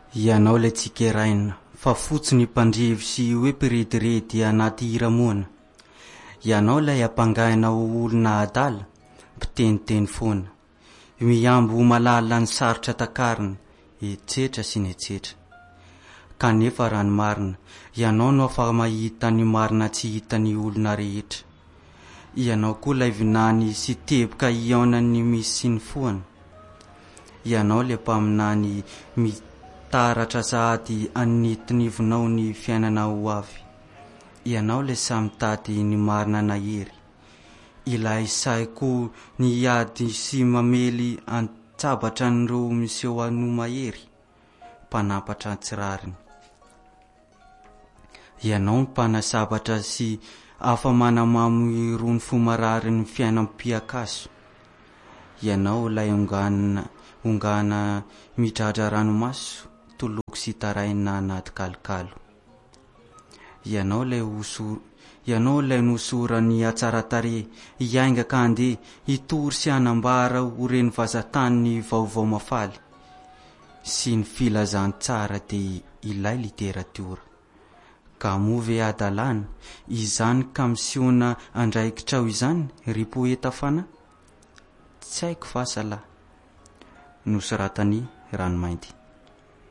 Ianao le tsikeraina fa fotsiny mpandrevy sy hoe pirediredy anaty hiramoana. Ianao lay ampangaina olona adala, mpiteniteny foana, miambo malala ny sarotra takarina, etsetra sy ny etsetra. Kanefa raha ny marina, ianao no afa mahita ny marina tsy hitany olona rehetra. Ianao koa lay vinany sy teboka ionany misy sy ny foana. Ianao le mpaminany mitaratra sahady anitinivonao ny fiainana ho avy. Ianao le samitady ny marina na hery. Ilay saiko ny ady sy mamely antsabatra nireo miseho anu mahery, mpanapatra antsirariny. Ianao mpanasabatra sy afa manamamo irony fomarary ny fiainam-piakaso. Ianao lay ongana midradra ranomaso, toloko sy taraina anaty kalokalo. Ianao lay nosorany atsaratare, iainga ka ande hitory sy anambara ho reny vazatany ny vaovao mafaly sy ny filazany tsara de ilay literatiora. Ka move adalana, izany ka misiona andraikitrao izany ry poeta fana? Tsy haiko fa salahy. Nosoratany Ranomainty.